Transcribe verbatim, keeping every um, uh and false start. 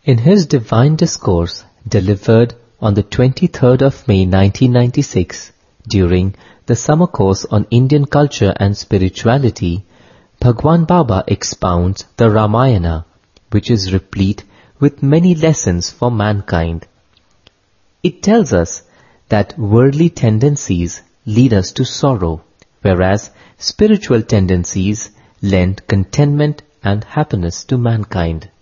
In his Divine Discourse, delivered on the twenty-third of May nineteen ninety-six, during the summer course on Indian culture and spirituality, Bhagwan Baba expounds the Ramayana, which is replete with many lessons for mankind. It tells us that worldly tendencies lead us to sorrow, whereas spiritual tendencies lend contentment and happiness to mankind.